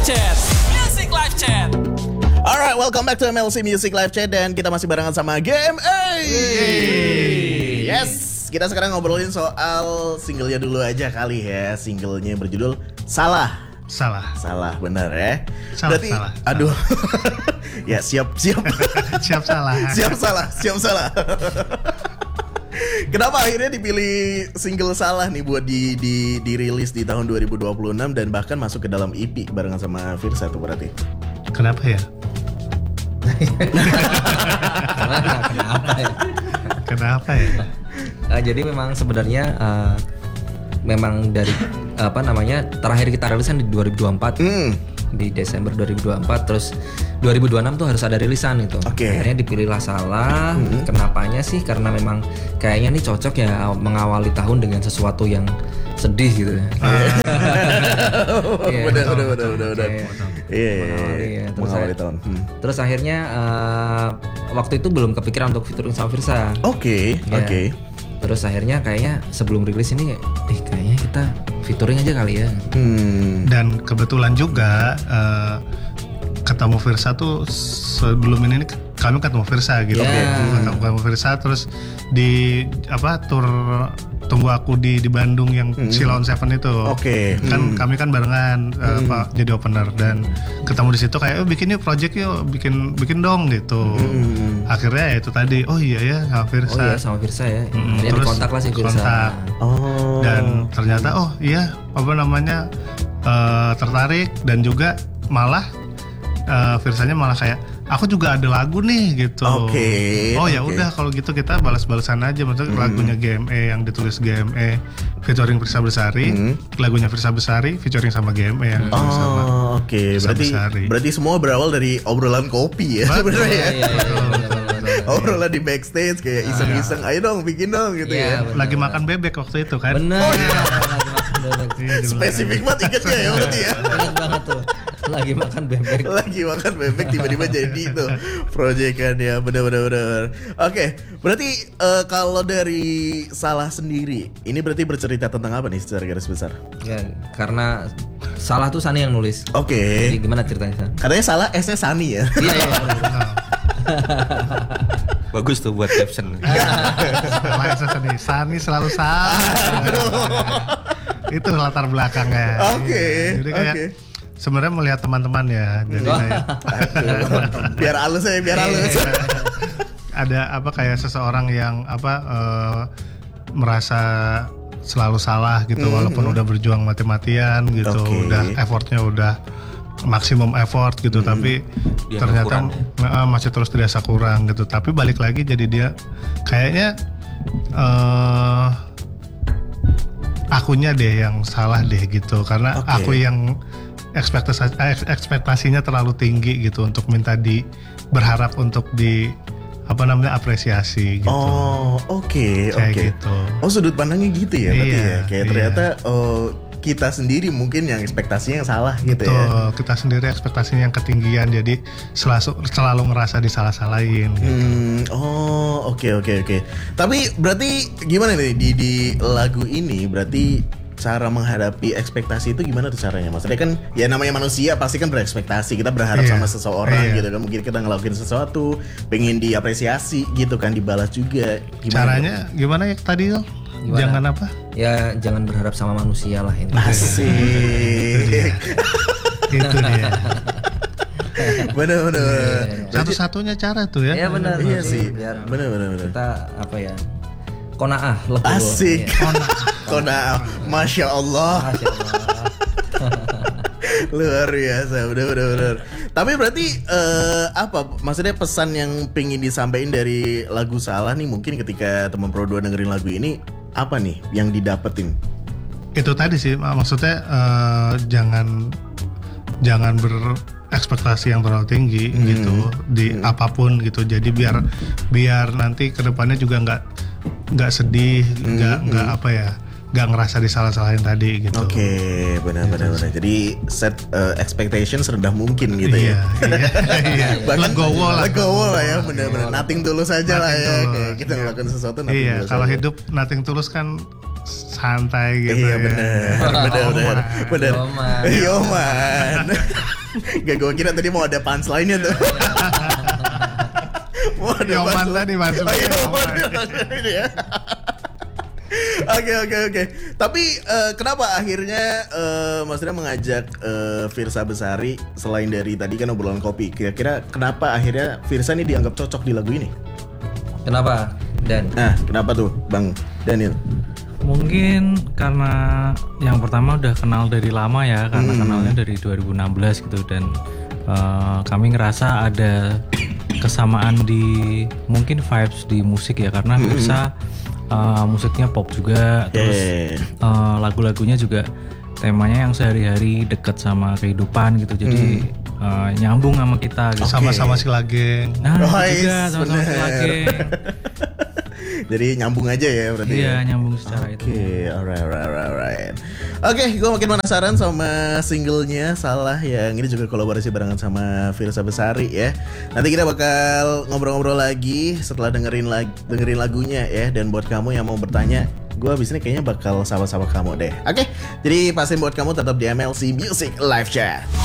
Chat. Music Live Chat. Alright, welcome back to MLC Music Live Chat dan kita masih barengan sama GMA. Yes, kita sekarang ngobrolin soal singlenya dulu aja kali ya. Singlenya berjudul Salah, benar ya. Berarti, aduh, ya siap salah. Kenapa akhirnya dipilih single Salah nih buat dirilis di tahun 2026 dan bahkan masuk ke dalam EP barengan sama Firsa tuh berarti? Kenapa ya? Kenapa ya? Jadi memang sebenarnya memang dari terakhir kita rilisan di 2024 di Desember 2024, terus 2026 tuh harus ada rilisan itu. Akhirnya dipilihlah Salah. Kenapanya sih? Karena memang kayaknya nih cocok ya mengawali tahun dengan sesuatu yang sedih gitu. Benar. Iya. Terus akhirnya waktu itu belum kepikiran untuk featuring sama Firsa. Oke. Terus akhirnya kayaknya sebelum rilis ini kayaknya kita featuring aja kali ya. Dan kebetulan juga ketemu Firsa tuh sebelum ini kami ketemu Firsa gitu. Ketemu Firsa terus di tour Tunggu Aku di Bandung yang Silon Seven itu. Kan kami kan barengan jadi opener dan ketemu di situ kayak bikin yuk project yuk, bikin dong gitu. Akhirnya ya itu tadi sama Firsa. Sama Firsa ya. Terus kontak lah si Firsa. Dan ternyata tertarik dan juga malah Firsanya malah kayak aku juga ada lagu nih gitu. Udah kalau gitu kita balas-balasan aja. Maksudnya lagunya GME yang ditulis GME featuring Firsa Besari, lagunya Firsa Besari featuring sama GME yang sama. Berarti semua berawal dari obrolan kopi ya sebenarnya. Iya. Obrolan di backstage kayak iseng-iseng, ayo dong bikin dong gitu ya. Lagi makan bebek waktu itu kan. Bener. Spesifik banget ikatnya ya berarti ya. Bener banget tuh. Lagi makan bebek tiba-tiba jadi tuh proyekannya. Bener. Oke, berarti kalau dari Salah sendiri ini berarti bercerita tentang apa nih secara garis besar? Ya, karena Salah tuh Sani yang nulis. Jadi gimana ceritanya? Katanya Salah S-nya Sani ya. Iya. Bagus tuh buat caption. Sani selalu salah. Itu latar belakangnya. Jadi kayak sebenarnya melihat teman-teman ya, jadi kayak biar halus. Ada kayak seseorang yang merasa selalu salah gitu, walaupun udah berjuang mati-matian gitu, udah effortnya udah maksimum effort gitu, tapi dia ternyata masih terus dirasa kurang gitu. Tapi balik lagi jadi dia kayaknya akunya deh yang salah deh gitu, karena aku yang ekspektasinya terlalu tinggi gitu untuk minta berharap untuk apresiasi gitu. Oke. Gitu. Sudut pandangnya gitu ya berarti ya. Kayak ternyata kita sendiri mungkin yang ekspektasinya yang salah gitu ya. Betul, kita sendiri ekspektasinya yang ketinggian, jadi selalu ngerasa disalah-salahin gitu. Oke. Tapi berarti gimana nih di lagu ini, berarti cara menghadapi ekspektasi itu gimana tuh caranya? Maksudnya kan ya namanya manusia pasti kan berekspektasi, kita berharap sama seseorang gitu kan, mungkin kita ngelakuin sesuatu pengen diapresiasi gitu kan, dibalas juga. Caranya gimana ya tadi tuh? Jangan apa? Ya jangan berharap sama manusia lah ini. Asik. Itu dia. Bener. Satu-satunya cara tuh ya. Iya benar. Iya sih. Bener. Kita Qanaah lebih. Asik. Qanaah. Masya Allah. Luar biasa, bener. Tapi berarti maksudnya pesan yang pengen disampaikan dari lagu Salah nih, mungkin ketika teman Pro 2 dengerin lagu ini, apa nih yang didapetin? Itu tadi sih, maksudnya jangan berekspektasi yang terlalu tinggi gitu di apapun gitu. Jadi biar nanti kedepannya juga nggak sedih, nggak ngerasa disalah-salahin tadi gitu. Benar. Jadi set expectation serendah mungkin gitu ya. Iya. Legowo lah ya, benar. Nothing tulus aja lah ya. Kayak kita ngelakuin sesuatu nothing tulus. Iya, kalau hidup nothing tulus kan santai gitu. Iya, benar. Yoman. Gak, gue kira tadi mau ada punchline-nya tuh. Mau ada Yoman punchline. tadi masuk. Oh, iya, ini ya. Oke. Tapi kenapa akhirnya Mas Dra mengajak Firsa Besari selain dari tadi kan obrolan kopi? Kira-kira kenapa akhirnya Firsa ini dianggap cocok di lagu ini? Kenapa? Dan Nah, kenapa tuh, Bang Daniel? Mungkin karena yang pertama udah kenal dari lama ya, karena kenalnya dari 2016 gitu, dan kami ngerasa ada kesamaan di mungkin vibes di musik ya, karena Firsa musiknya pop juga, terus lagu-lagunya juga temanya yang sehari-hari deket sama kehidupan gitu, jadi nyambung sama kita gitu. Sama-sama si Lageng. Nah, itu Nice, juga sama-sama si bener. Lageng. Jadi nyambung aja ya berarti. Iya, ya? nyambung secara itu. Oke, alright. Oke, gue makin penasaran sama singlenya Salah yang ini juga kolaborasi barengan sama Firsa Besari ya. Nanti kita bakal ngobrol-ngobrol lagi setelah dengerin lagunya ya. Dan buat kamu yang mau bertanya, gue abis ini kayaknya bakal sama-sama kamu deh. Oke, jadi pastiin buat kamu tetap di MLC Music Live Chat.